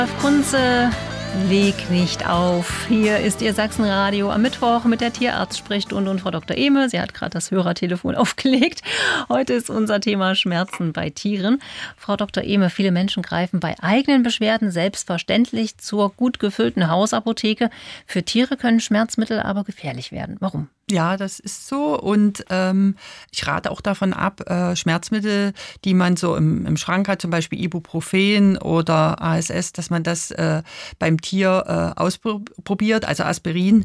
Kunze, leg nicht auf. Hier ist Ihr Sachsenradio am Mittwoch mit der Tierarzt-Sprechstunde und Frau Dr. Ehme. Sie hat gerade das Hörertelefon aufgelegt. Heute ist unser Thema Schmerzen bei Tieren. Frau Dr. Ehme, viele Menschen greifen bei eigenen Beschwerden selbstverständlich zur gut gefüllten Hausapotheke. Für Tiere können Schmerzmittel aber gefährlich werden. Warum? Ja, das ist so und ich rate auch davon ab, Schmerzmittel, die man so im Schrank hat, zum Beispiel Ibuprofen oder ASS, dass man das beim Tier ausprobiert, also Aspirin,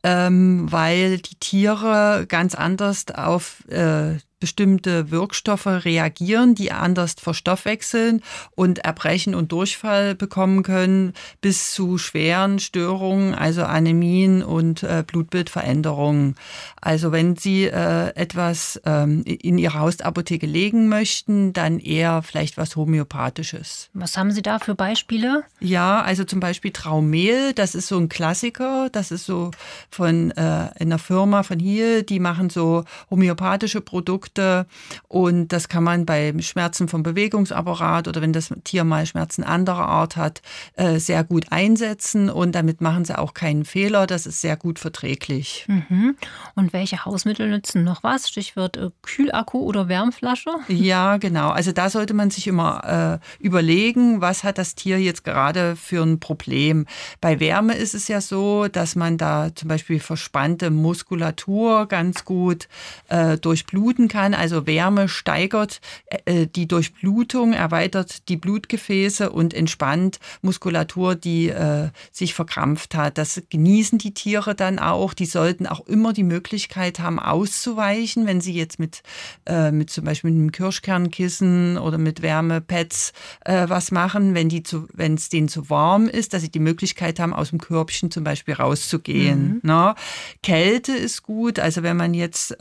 weil die Tiere ganz anders auf bestimmte Wirkstoffe reagieren, die anders verstoffwechseln und Erbrechen und Durchfall bekommen können, bis zu schweren Störungen, also Anämien und Blutbildveränderungen. Also wenn Sie etwas in Ihre Hausapotheke legen möchten, dann eher vielleicht was Homöopathisches. Was haben Sie da für Beispiele? Ja, also zum Beispiel Traumel, das ist so ein Klassiker, das ist so von einer Firma von hier, die machen so homöopathische Produkte und das kann man bei Schmerzen vom Bewegungsapparat oder wenn das Tier mal Schmerzen anderer Art hat, sehr gut einsetzen und damit machen sie auch keinen Fehler, das ist sehr gut verträglich. Mhm. Und welche Hausmittel nützen noch was? Stichwort Kühlakku oder Wärmflasche? Ja, genau. Also da sollte man sich immer überlegen, was hat das Tier jetzt gerade für ein Problem. Bei Wärme ist es ja so, dass man da zum Beispiel verspannte Muskulatur ganz gut durchbluten kann. Also Wärme steigert die Durchblutung, erweitert die Blutgefäße und entspannt Muskulatur, die sich verkrampft hat. Das genießen die Tiere dann auch. Die sollten auch immer die Möglichkeit haben, auszuweichen, wenn sie jetzt mit zum Beispiel mit einem Kirschkernkissen oder mit Wärmepads was machen, wenn es denen zu warm ist, dass sie die Möglichkeit haben, aus dem Körbchen zum Beispiel rauszugehen. Na? Kälte ist gut, also wenn man jetzt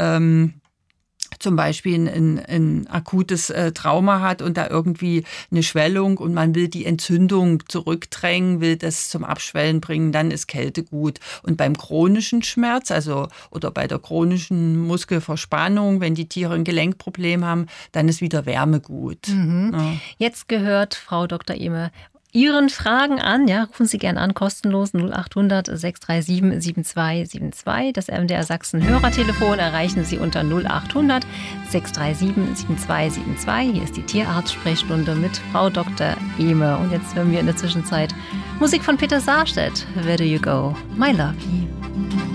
zum Beispiel ein akutes Trauma hat und da irgendwie eine Schwellung und man will die Entzündung zurückdrängen, will das zum Abschwellen bringen, dann ist Kälte gut. Und beim chronischen Schmerz, oder bei der chronischen Muskelverspannung, wenn die Tiere ein Gelenkproblem haben, dann ist wieder Wärme gut. Mhm. Ja. Jetzt gehört Frau Dr. Ehme Ihren Fragen an, ja, rufen Sie gerne an, kostenlos 0800 637 7272. Das MDR Sachsen Hörertelefon erreichen Sie unter 0800 637 7272. Hier ist die Tierarzt-Sprechstunde mit Frau Dr. Ehme. Und jetzt hören wir in der Zwischenzeit Musik von Peter Sarstedt. Where do you go, my lovey?